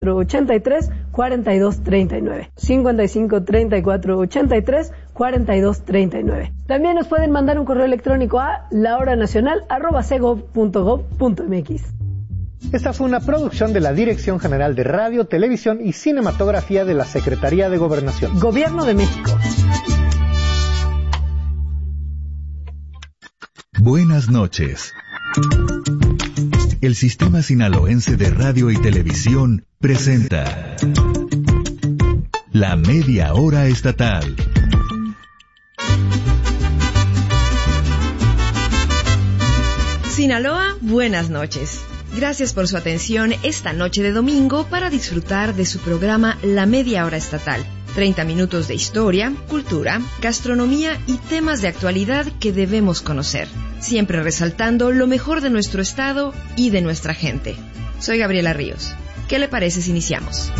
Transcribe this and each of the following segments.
83 42 39 55 34 83 42 39. También nos pueden mandar un correo electrónico a lahoranacional@cegov.gov.mx. Esta fue una producción de la Dirección General de Radio, Televisión y Cinematografía de la Secretaría de Gobernación. Gobierno de México. Buenas noches. El Sistema Sinaloense de Radio y Televisión presenta La Media Hora Estatal. Sinaloa, buenas noches. Gracias por su atención esta noche de domingo para disfrutar de su programa La Media Hora Estatal. 30 minutos de historia, cultura, gastronomía y temas de actualidad que debemos conocer, siempre resaltando lo mejor de nuestro estado y de nuestra gente. Soy Gabriela Ríos. ¿Qué le parece si iniciamos?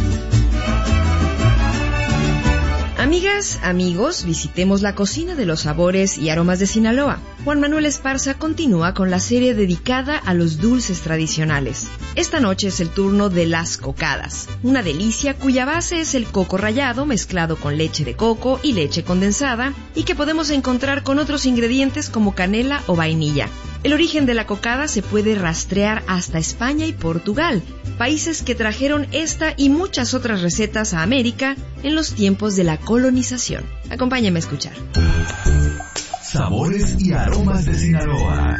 Amigas, amigos, visitemos la cocina de los sabores y aromas de Sinaloa. Juan Manuel Esparza continúa con la serie dedicada a los dulces tradicionales. Esta noche es el turno de las cocadas, una delicia cuya base es el coco rallado mezclado con leche de coco y leche condensada y que podemos encontrar con otros ingredientes como canela o vainilla. El origen de la cocada se puede rastrear hasta España y Portugal, países que trajeron esta y muchas otras recetas a América en los tiempos de la colonización. Acompáñame a escuchar. Sabores y aromas de Sinaloa.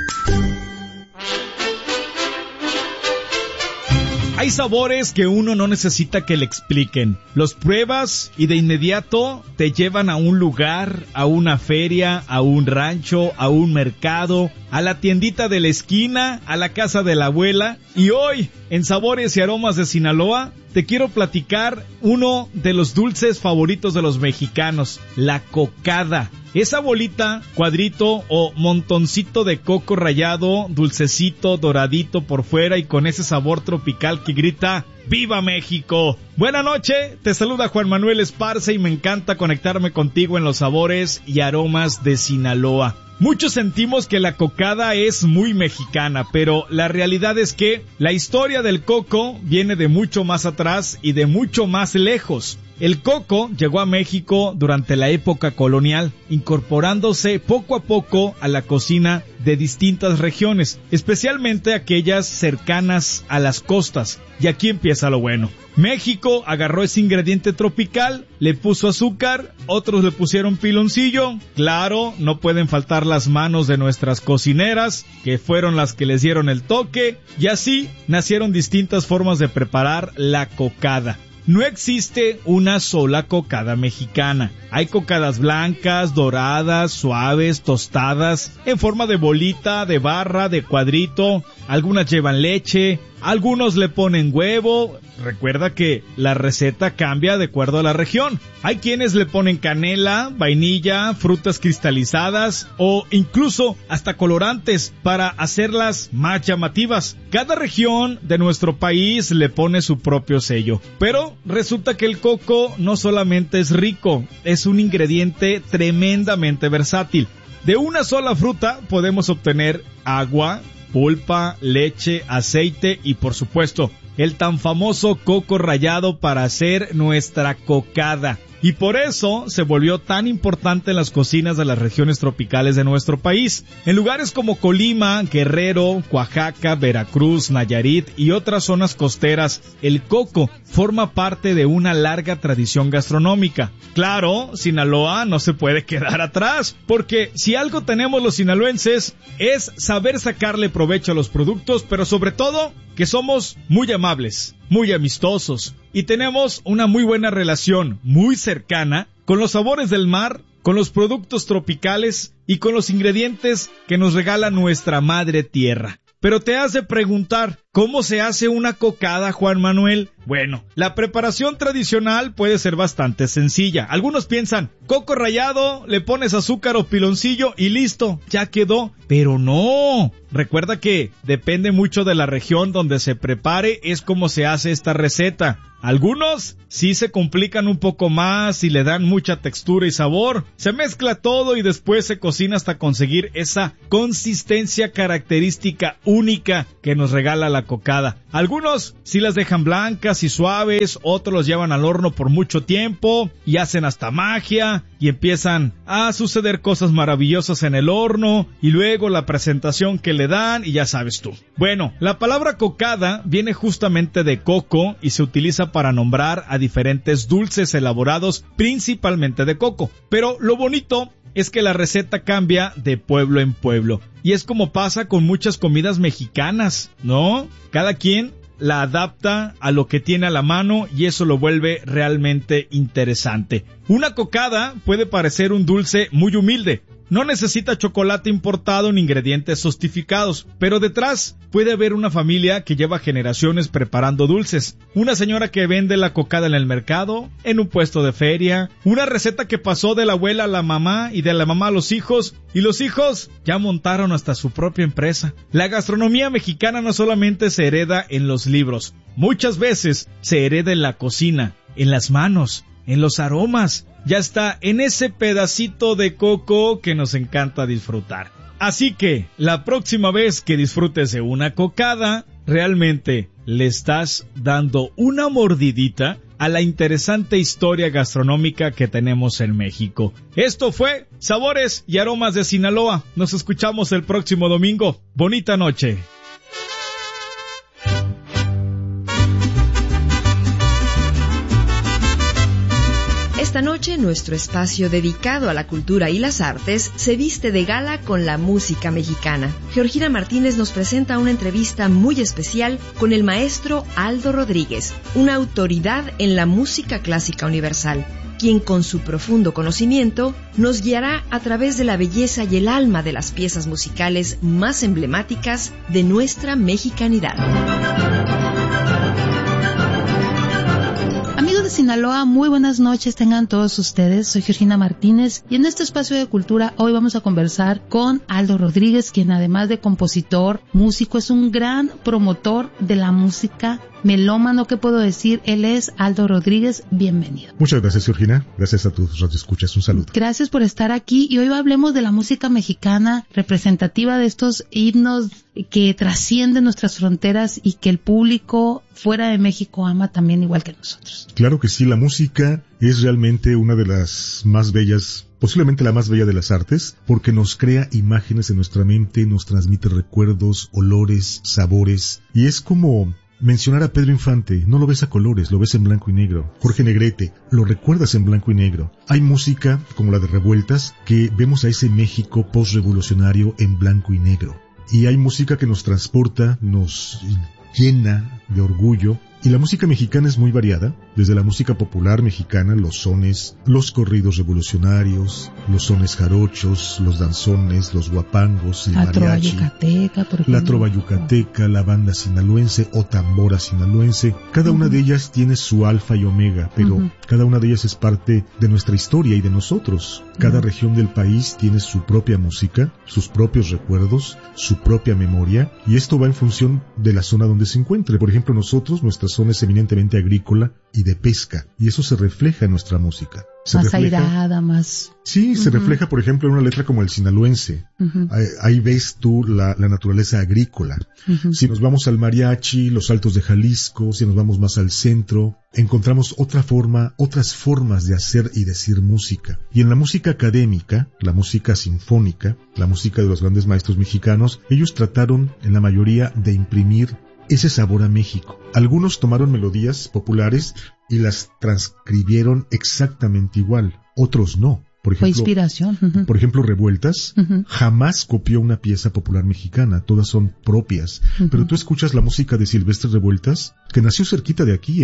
Hay sabores que uno no necesita que le expliquen. Los pruebas y de inmediato te llevan a un lugar, a una feria, a un rancho, a un mercado, a la tiendita de la esquina, a la casa de la abuela. Y hoy, en Sabores y Aromas de Sinaloa, te quiero platicar uno de los dulces favoritos de los mexicanos, la cocada. Esa bolita, cuadrito o montoncito de coco rallado, dulcecito, doradito por fuera y con ese sabor tropical que grita ¡Viva México! Buena noche, te saluda Juan Manuel Esparza y me encanta conectarme contigo en los sabores y aromas de Sinaloa. Muchos sentimos que la cocada es muy mexicana, pero la realidad es que la historia del coco viene de mucho más atrás y de mucho más lejos. El coco llegó a México durante la época colonial, incorporándose poco a poco a la cocina de distintas regiones, especialmente aquellas cercanas a las costas. Y aquí empieza lo bueno. México agarró ese ingrediente tropical, le puso azúcar, otros le pusieron piloncillo. Claro, no pueden faltar las manos de nuestras cocineras, que fueron las que les dieron el toque, y así nacieron distintas formas de preparar la cocada. No existe una sola cocada mexicana. Hay cocadas blancas, doradas, suaves, tostadas, en forma de bolita, de barra, de cuadrito. Algunas llevan leche, algunos le ponen huevo. Recuerda que la receta cambia de acuerdo a la región. Hay quienes le ponen canela, vainilla, frutas cristalizadas o incluso hasta colorantes para hacerlas más llamativas. Cada región de nuestro país le pone su propio sello. Pero resulta que el coco no solamente es rico, es un ingrediente tremendamente versátil. De una sola fruta podemos obtener agua, pulpa, leche, aceite y por supuesto el tan famoso coco rallado para hacer nuestra cocada. Y por eso se volvió tan importante en las cocinas de las regiones tropicales de nuestro país. En lugares como Colima, Guerrero, Oaxaca, Veracruz, Nayarit y otras zonas costeras, el coco forma parte de una larga tradición gastronómica. Claro, Sinaloa no se puede quedar atrás, porque si algo tenemos los sinaloenses es saber sacarle provecho a los productos, pero sobre todo que somos muy amables, muy amistosos y tenemos una muy buena relación, muy cercana, con los sabores del mar, con los productos tropicales y con los ingredientes que nos regala nuestra madre tierra. Pero te has de preguntar, ¿cómo se hace una cocada, Juan Manuel? Bueno, la preparación tradicional puede ser bastante sencilla. Algunos piensan, coco rallado, le pones azúcar o piloncillo y listo, ya quedó. Pero no, recuerda que depende mucho de la región donde se prepare, es como se hace esta receta. Algunos sí se complican un poco más y le dan mucha textura y sabor. Se mezcla todo y después se cocina hasta conseguir esa consistencia característica única que nos regala la la cocada. Algunos sí las dejan blancas y suaves, otros los llevan al horno por mucho tiempo y hacen hasta magia y empiezan a suceder cosas maravillosas en el horno y luego la presentación que le dan y ya sabes tú. Bueno, la palabra cocada viene justamente de coco y se utiliza para nombrar a diferentes dulces elaborados principalmente de coco. Pero lo bonito es que la receta cambia de pueblo en pueblo. Y es como pasa con muchas comidas mexicanas, ¿no? Cada quien la adapta a lo que tiene a la mano y eso lo vuelve realmente interesante. Una cocada puede parecer un dulce muy humilde. No necesita chocolate importado ni ingredientes sofisticados, pero detrás puede haber una familia que lleva generaciones preparando dulces. Una señora que vende la cocada en el mercado, en un puesto de feria, una receta que pasó de la abuela a la mamá y de la mamá a los hijos, y los hijos ya montaron hasta su propia empresa. La gastronomía mexicana no solamente se hereda en los libros, muchas veces se hereda en la cocina, en las manos, en los aromas. Ya está en ese pedacito de coco que nos encanta disfrutar. Así que, la próxima vez que disfrutes de una cocada, realmente le estás dando una mordidita a la interesante historia gastronómica que tenemos en México. Esto fue Sabores y Aromas de Sinaloa. Nos escuchamos el próximo domingo. Bonita noche. Esta noche, nuestro espacio dedicado a la cultura y las artes se viste de gala con la música mexicana. Georgina Martínez nos presenta una entrevista muy especial con el maestro Aldo Rodríguez, una autoridad en la música clásica universal, quien con su profundo conocimiento nos guiará a través de la belleza y el alma de las piezas musicales más emblemáticas de nuestra mexicanidad. Amigos de Sinaloa, muy buenas noches tengan todos ustedes. Soy Georgina Martínez y en este espacio de cultura hoy vamos a conversar con Aldo Rodríguez, quien además de compositor, músico, es un gran promotor de la música melómano. ¿Qué puedo decir? Él es Aldo Rodríguez. Bienvenido. Muchas gracias, Georgina. Gracias a tus radioescuchas. Un saludo. Gracias por estar aquí y hoy hablemos de la música mexicana representativa, de estos himnos que trascienden nuestras fronteras y que el público fuera de México ama también igual que nosotros. Claro que sí, la música es realmente una de las más bellas, posiblemente la más bella de las artes, porque nos crea imágenes en nuestra mente, nos transmite recuerdos, olores, sabores, y es como mencionar a Pedro Infante. No lo ves a colores, lo ves en blanco y negro. Jorge Negrete, lo recuerdas en blanco y negro. Hay música, como la de Revueltas, que vemos a ese México postrevolucionario en blanco y negro. Y hay música que nos transporta, nos llena de orgullo. Y la música mexicana es muy variada, desde la música popular mexicana, los sones, los corridos revolucionarios, los sones jarochos, los danzones, los guapangos, el mariachi, trova yucateca, por ejemplo. La trova yucateca, la banda sinaloense o tambora sinaloense. Cada una de ellas tiene su alfa y omega, pero cada una de ellas es parte de nuestra historia y de nosotros. Cada región del país tiene su propia música, sus propios recuerdos, su propia memoria, y esto va en función de la zona donde se encuentre. Por ejemplo, nosotros, nuestra zona es eminentemente agrícola y de pesca, y eso se refleja en nuestra música. Más airada, más... Sí, se refleja, por ejemplo, en una letra como el sinaloense. Ahí ves tú la naturaleza agrícola. Si nos vamos al mariachi, los altos de Jalisco, si nos vamos más al centro, encontramos otras formas de hacer y decir música. Y en la música académica, la música sinfónica, la música de los grandes maestros mexicanos, ellos trataron, en la mayoría, de imprimir ese sabor a México. Algunos tomaron melodías populares y las transcribieron exactamente igual, otros no. Por ejemplo, fue inspiración. Por ejemplo, Revueltas jamás copió una pieza popular mexicana, todas son propias. Pero tú escuchas la música de Silvestre Revueltas, que nació cerquita de aquí,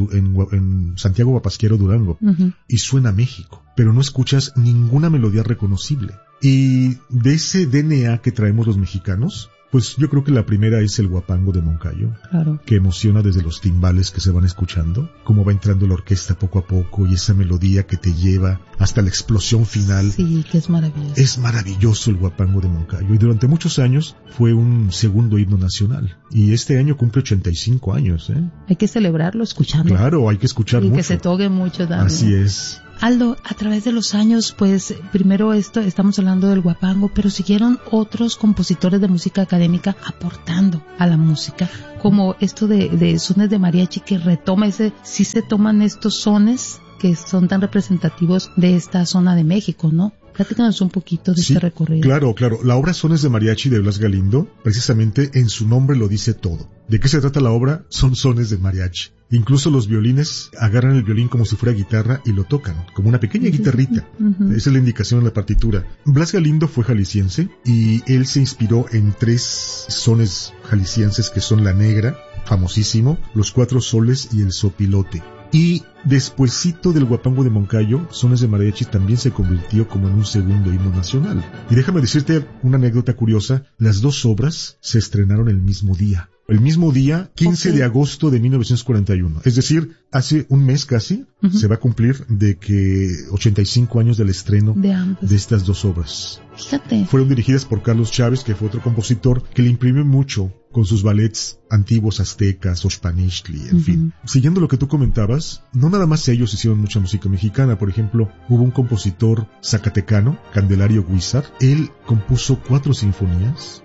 en Santiago Guapasquiaro, Durango, y suena a México, pero no escuchas ninguna melodía reconocible. Y de ese DNA que traemos los mexicanos, pues yo creo que la primera es el guapango de Moncayo, claro, que emociona desde los timbales que se van escuchando, cómo va entrando la orquesta poco a poco y esa melodía que te lleva hasta la explosión final. Sí, que es maravilloso. Es maravilloso el guapango de Moncayo y durante muchos años fue un segundo himno nacional y este año cumple 85 años. Hay que celebrarlo escuchando. Claro, hay que escuchar mucho. Y que se toque mucho también. Así es. Aldo, a través de los años, pues primero estamos hablando del guapango, pero siguieron otros compositores de música académica aportando a la música, como esto de sones de mariachi, que retoma sí se toman estos sones que son tan representativos de esta zona de México, ¿no? Platícanos un poquito de este recorrido. Claro. La obra Sones de Mariachi de Blas Galindo, precisamente en su nombre lo dice todo. ¿De qué se trata la obra? Son sones de mariachi. Incluso los violines agarran el violín como si fuera guitarra y lo tocan, como una pequeña guitarrita. Esa es la indicación en la partitura. Blas Galindo fue jalisciense y él se inspiró en 3 sones jaliscienses que son La Negra, famosísimo, Los 4 Soles y El Sopilote. Y despuesito del guapango de Moncayo, Sones de Mariachi también se convirtió como en un segundo himno nacional. Y déjame decirte una anécdota curiosa, las 2 obras se estrenaron el mismo día. El mismo día, 15 de agosto de 1941. Es decir, hace un mes casi se va a cumplir de que 85 años del estreno de estas 2 obras. Fíjate. Fueron dirigidas por Carlos Chávez, que fue otro compositor que le imprimió mucho con sus ballets antiguos aztecas, Oxpanixtli, en fin. Siguiendo lo que tú comentabas, no nada más ellos hicieron mucha música mexicana. Por ejemplo, hubo un compositor zacatecano, Candelario Guizar. Él compuso 4 sinfonías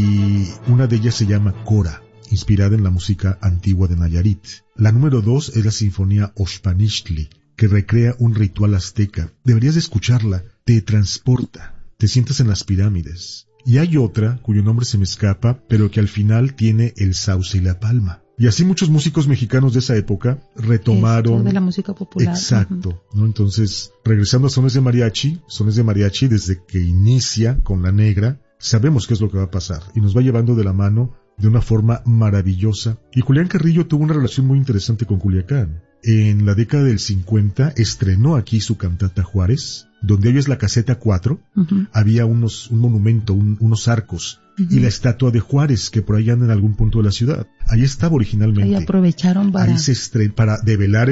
y una de ellas se llama Cora, inspirada en la música antigua de Nayarit. La número 2 es la sinfonía Oxpanixtli, que recrea un ritual azteca. Deberías de escucharla, te transporta, te sientes en las pirámides. Y hay otra, cuyo nombre se me escapa, pero que al final tiene el sauce y la palma. Y así muchos músicos mexicanos de esa época retomaron... Esto de la música popular. Exacto, ¿no? Entonces, regresando a Sones de Mariachi, desde que inicia con La Negra, sabemos qué es lo que va a pasar, y nos va llevando de la mano de una forma maravillosa. Y Julián Carrillo tuvo una relación muy interesante con Culiacán. En la década del 50 estrenó aquí su cantata Juárez, donde hoy es la caseta 4, había un monumento, unos arcos, y la estatua de Juárez, que por ahí anda en algún punto de la ciudad. Ahí estaba originalmente. Ahí aprovecharon para develar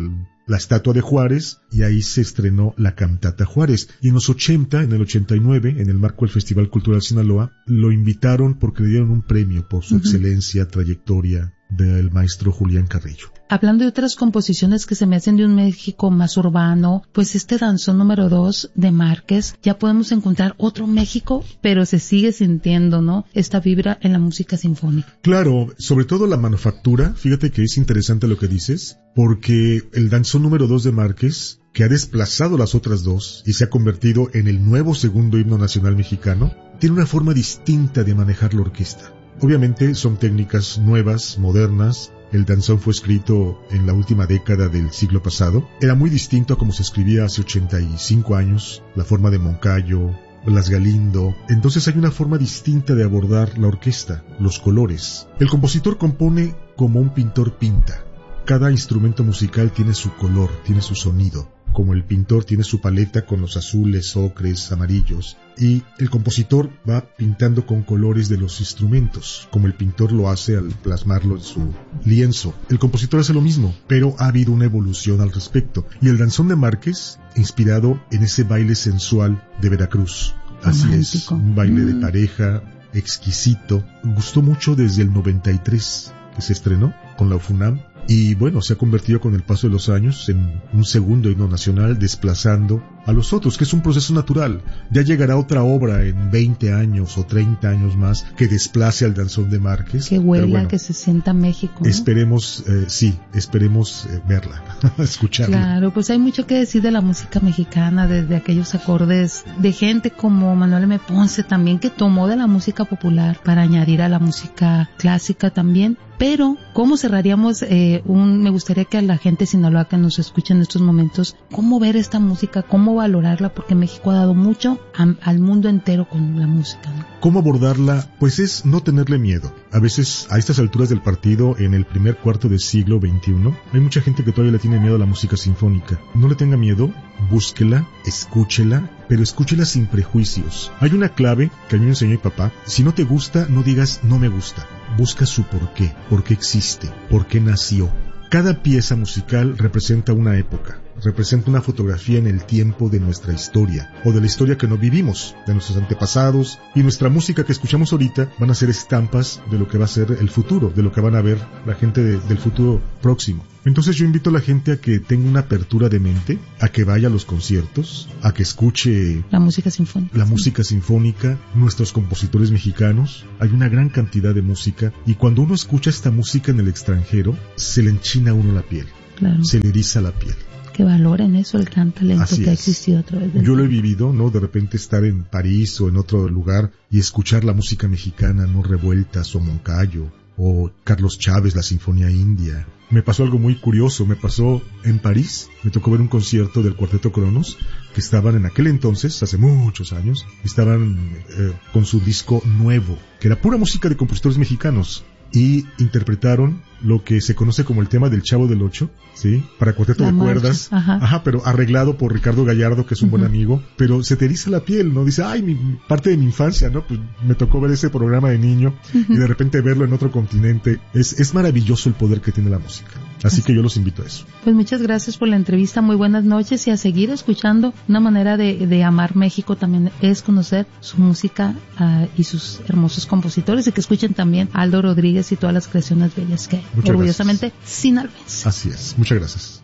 la estatua de Juárez, y ahí se estrenó la cantata Juárez. Y en los 80, en el 89, en el marco del Festival Cultural Sinaloa, lo invitaron porque le dieron un premio por su excelencia, trayectoria, del maestro Julián Carrillo. Hablando de otras composiciones que se me hacen de un México más urbano, pues este danzón número 2 de Márquez, ya podemos encontrar otro México, pero se sigue sintiendo, ¿no?, esta vibra en la música sinfónica. Claro, sobre todo la manufactura. Fíjate que es interesante lo que dices, porque el danzón número 2 de Márquez, que ha desplazado las otras 2 y se ha convertido en el nuevo segundo himno nacional mexicano, tiene una forma distinta de manejar la orquesta. Obviamente son técnicas nuevas, modernas. El danzón fue escrito en la última década del siglo pasado. Era muy distinto a como se escribía hace 85 años, la forma de Moncayo, Blas Galindo. Entonces hay una forma distinta de abordar la orquesta, los colores. El compositor compone como un pintor pinta. Cada instrumento musical tiene su color, tiene su sonido. Como el pintor tiene su paleta con los azules, ocres, amarillos, y el compositor va pintando con colores de los instrumentos, como el pintor lo hace al plasmarlo en su lienzo. El compositor hace lo mismo, pero ha habido una evolución al respecto. Y el danzón de Márquez, inspirado en ese baile sensual de Veracruz. Así romántico. Es, un baile de pareja exquisito. Gustó mucho desde el 93 que se estrenó con la UFUNAM. Y bueno, se ha convertido con el paso de los años en un segundo himno nacional, desplazando a los otros, que es un proceso natural. Ya llegará otra obra en 20 años o 30 años más que desplace al danzón de Márquez. Que huela, que se sienta México, ¿no? Esperemos, esperemos verla, escucharla. Claro, pues hay mucho que decir de la música mexicana, desde aquellos acordes de gente como Manuel M. Ponce también, que tomó de la música popular para añadir a la música clásica también. Pero, ¿cómo cerraríamos? Me gustaría que a la gente de Sinaloa que nos escucha en estos momentos, ¿cómo ver esta música? ¿Cómo valorarla? Porque México ha dado mucho al mundo entero con la música, ¿no? ¿Cómo abordarla? Pues es no tenerle miedo. A veces, a estas alturas del partido, en el primer cuarto del siglo XXI, hay mucha gente que todavía le tiene miedo a la música sinfónica. No le tenga miedo, búsquela, escúchela, pero escúchela sin prejuicios. Hay una clave que a mí me enseñó mi papá. Si no te gusta, no digas no me gusta. Busca su por qué existe, por qué nació. Cada pieza musical representa una época, representa una fotografía en el tiempo de nuestra historia, o de la historia que no vivimos, de nuestros antepasados, y nuestra música que escuchamos ahorita van a ser estampas de lo que va a ser el futuro, de lo que van a ver la gente del futuro próximo. Entonces yo invito a la gente a que tenga una apertura de mente, a que vaya a los conciertos, a que escuche la música sinfónica, nuestros compositores mexicanos. Hay una gran cantidad de música, y cuando uno escucha esta música en el extranjero, se le enchina a uno la piel, claro, se le eriza la piel. Que valoren eso, el gran talento que ha existido a través de... Yo lo he vivido, ¿no? De repente estar en París o en otro lugar y escuchar la música mexicana, ¿no? Revueltas o Moncayo o Carlos Chávez, la Sinfonía India. Me pasó algo muy curioso, me pasó en París, me tocó ver un concierto del Cuarteto Cronos, que estaban en aquel entonces, hace muchos años, estaban con su disco nuevo, que era pura música de compositores mexicanos, y interpretaron lo que se conoce como el tema del Chavo del Ocho, ¿sí? Para cuarteto de cuerdas, pero arreglado por Ricardo Gallardo, que es un buen amigo, pero se te eriza la piel, ¿no? Dice, ay, parte de mi infancia, ¿no? Pues me tocó ver ese programa de niño y de repente verlo en otro continente. Es maravilloso el poder que tiene la música. Así que yo los invito a eso. Pues muchas gracias por la entrevista, muy buenas noches, y a seguir escuchando. Una manera de amar México también es conocer su música y sus hermosos compositores, y que escuchen también a Aldo Rodríguez y todas las creaciones bellas que hay. Orgullosamente sinaloense. Así es, muchas gracias.